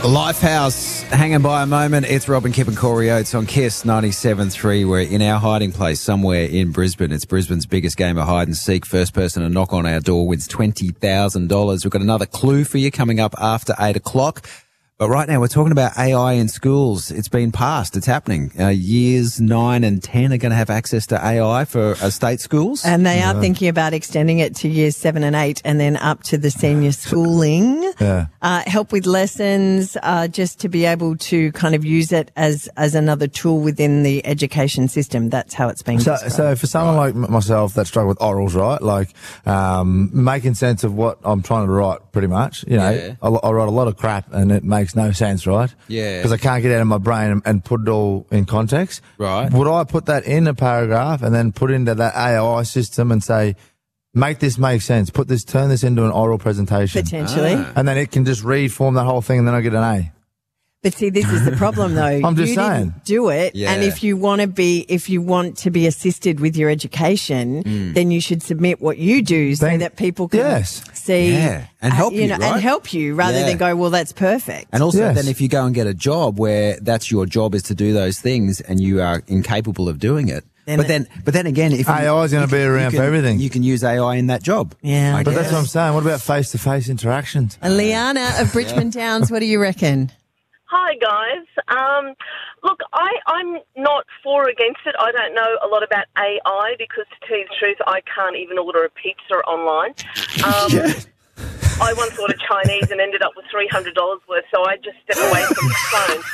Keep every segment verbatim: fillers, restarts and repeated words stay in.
Lifehouse, hanging by a moment. It's Robin, Kip and Corey Oates on Kiss ninety-seven point three. We're in our hiding place somewhere in Brisbane. It's Brisbane's biggest game of hide and seek. First person to knock on our door wins twenty thousand dollars. We've got another clue for you coming up after eight o'clock. But right now we're talking about A I in schools. It's been passed. It's happening. Uh, years nine and ten are going to have access to A I for uh, state schools. And they are thinking about extending it to years seven and eight and then up to the senior schooling. Yeah. Uh, help with lessons, uh, just to be able to kind of use it as, as another tool within the education system. That's how it's being So, described. so for someone like m- myself that struggle with orals, right, like um, making sense of what I'm trying to write, pretty much. You know, Yeah. I, I write a lot of crap and it makes no sense, right? Yeah. Because I can't get it out of my brain and, and put it all in context. Right. Would I put that in a paragraph and then put into that A I system and say, make this make sense, put this, turn this into an oral presentation, Potentially. Ah. and then it can just read form that whole thing, and then I get an A. But see, this is the problem, though. I'm just you saying. Didn't do it, Yeah. and if you want to be, if you want to be assisted with your education, Mm. then you should submit what you do so Then- that people can yes. see Yeah, and uh, help you, know, right? and help you rather Yeah. than go, well, that's perfect. And also Yes. then if you go and get a job where that's your job is to do those things and you are incapable of doing it. Then but it- then, but then again, if A I is you- going to be you around can- for everything. You can use A I in that job. Yeah. I But guess. that's what I'm saying. What about face-to-face interactions? And Liana of Bridgman Downs, what do you reckon? Hi, guys. Um, look, I, I'm not for or against it. I don't know a lot about A I because, to tell you the truth, I can't even order a pizza online. Um, I once ordered Chinese and ended up with three hundred dollars worth, so I just stepped away from the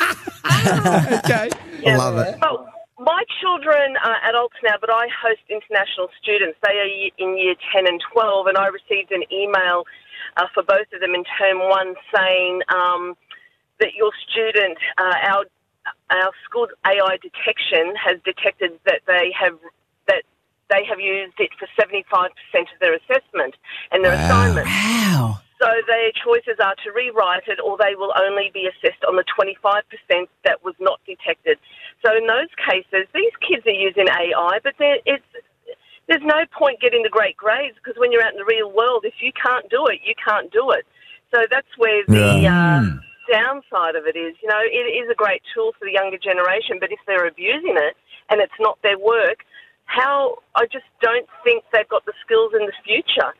phone. Okay. Yeah. I love it. Well, my children are adults now, but I host international students. They are ye- in year ten and twelve, and I received an email uh, for both of them in term one saying um, that your student, uh, our our school A I detection has detected that they have that they have used it for seventy-five percent of their assessment and their Wow. assignment. Wow. So their choices are to rewrite it, or they will only be assessed on the twenty-five percent that was not detected. So in those cases, these kids are using A I, but there- it's, there's no point getting the great grades because when you're out in the real world, if you can't do it, you can't do it. So that's where the uh, downside of it is. You know, it is a great tool for the younger generation, but if they're abusing it and it's not their work, how I just don't think they've got the skills in the future.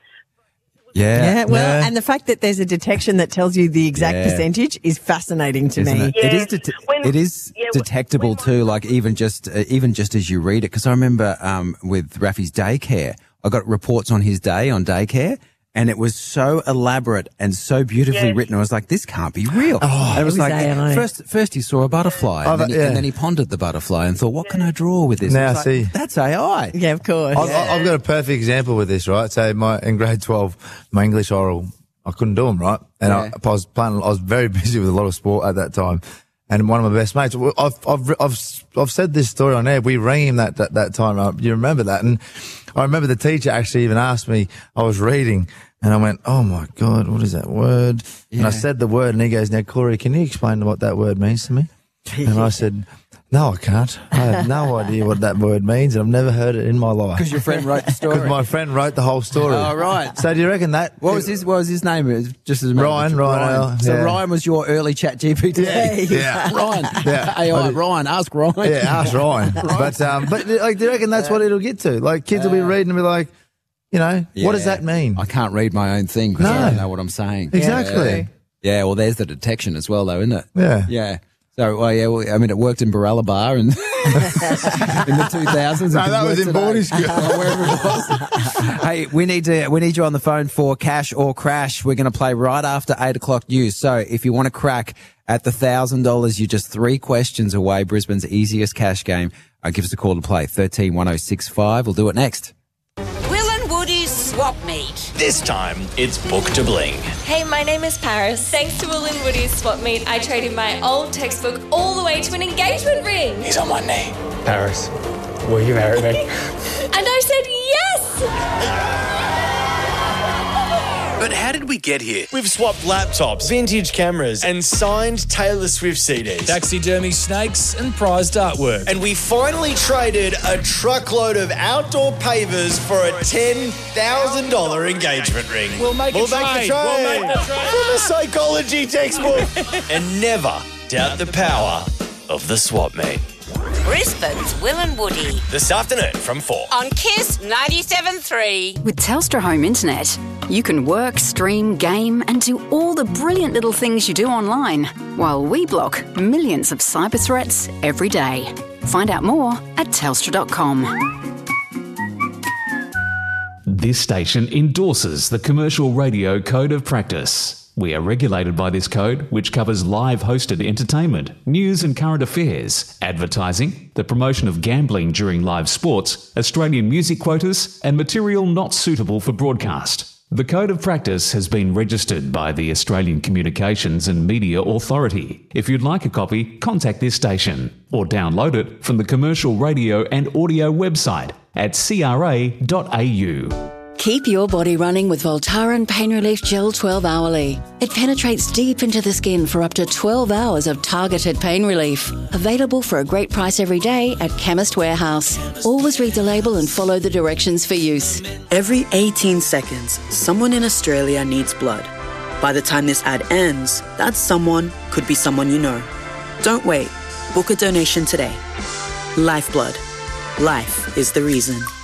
Yeah. Yeah, well, Yeah. and the fact that there's a detection that tells you the exact Yeah. percentage is fascinating to Isn't me. it? It is. Yes. Det- When- it is yeah, when- detectable when- too. Like even just uh, even just as you read it, because I remember um, with Rafi's daycare, I got reports on his day on daycare, and it was so elaborate and so beautifully Yes. written. I was like, this can't be real. Oh, and it was, it was like A I. first first he saw a butterfly, Oh, and, then that- he, yeah. and then he pondered the butterfly and thought, what can I draw with this? Now I was I like, see. That's A I. Yeah, of course. I've, I've got a perfect example with this, right? So my in grade twelve, my English oral, I couldn't do them, right? And Yeah. I, I was playing. I was very busy with a lot of sport at that time. And one of my best mates, I've I've I've I've said this story on air. We rang him that that, that time. Right? You remember that? And I remember the teacher actually even asked me. I was reading, and I went, "Oh my God, what is that word?" And Yeah. I said the word, and he goes, "Now, Corey, can you explain what that word means to me?" And I said, "No, I can't. I have no idea what that word means, and I've never heard it in my life." Because your friend wrote the story. Because my friend wrote the whole story. Oh, right. So do you reckon that? What was his? What was his name? It was just as a Ryan, Ryan, L, So yeah. Ryan was your early Chat G P T. Yeah, yeah. Ryan. Yeah. A I. Ryan. Ask Ryan. Yeah, ask Ryan. But um, but like, do you reckon that's what it'll get to? Like, kids will be reading and be like, you know, what does Yeah. that mean? I can't read my own thing because I No. don't know what I'm saying. Exactly. Yeah. Yeah, well, there's the detection as well, though, isn't it? Yeah. Yeah. So, well, yeah, well, I mean, it worked in Barella and in the two thousands. No, that was in boarding school. Wherever it was. Hey, we need to we need you on the phone for Cash or Crash. We're going to play right after eight o'clock news. So, if you want to crack at the thousand dollars, you're just three questions away. Brisbane's easiest cash game. Uh, give us a call to play thirteen one oh six five. We'll do it next. Will and Woody's swap meet. This time, it's Book to Bling. Hey, my name is Paris. Thanks to Will and Woody's swap meet, I traded my old textbook all the way to an engagement ring. He's on one knee. Paris, will you marry me? And I said yes! But how did we get here? We've swapped laptops, vintage cameras, and signed Taylor Swift C Ds. Taxidermy snakes and prized artwork. And we finally traded a truckload of outdoor pavers for a ten thousand dollars engagement ring. We'll make we'll a make trade. the trade. We'll make the trade. From a psychology textbook. And never doubt the power of the swap meet. Brisbane's Will and Woody. This afternoon from four. On Kiss ninety-seven point three. With Telstra Home Internet, you can work, stream, game and do all the brilliant little things you do online, while we block millions of cyber threats every day. Find out more at telstra dot com. This station endorses the Commercial Radio Code of Practice. We are regulated by this code, which covers live hosted entertainment, news and current affairs, advertising, the promotion of gambling during live sports, Australian music quotas, and material not suitable for broadcast. The Code of Practice has been registered by the Australian Communications and Media Authority. If you'd like a copy, contact this station or download it from the Commercial Radio and Audio website at c r a dot a u. Keep your body running with Voltaren Pain Relief Gel twelve hourly. It penetrates deep into the skin for up to twelve hours of targeted pain relief. Available for a great price every day at Chemist Warehouse. Always read the label and follow the directions for use. Every eighteen seconds, someone in Australia needs blood. By the time this ad ends, that someone could be someone you know. Don't wait. Book a donation today. Lifeblood. Life is the reason.